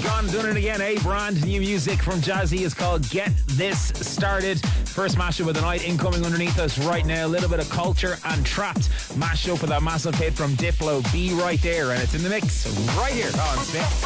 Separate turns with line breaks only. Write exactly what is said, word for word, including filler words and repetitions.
gone and done it again. A brand new music from Jazzy is called Get This Started. First mashup of the night incoming underneath us right now. A little bit of Culture and Trapped mashed up with that massive hit from Diplo. Be right there, and it's in the mix right here on Spin.